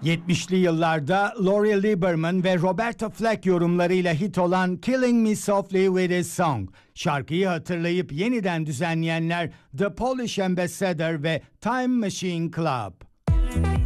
70'li yıllarda Laurie Lieberman ve Roberta Flack yorumlarıyla hit olan Killing Me Softly with His Song. Şarkıyı hatırlayıp yeniden düzenleyenler The Polish Ambassador ve Time Machine Club.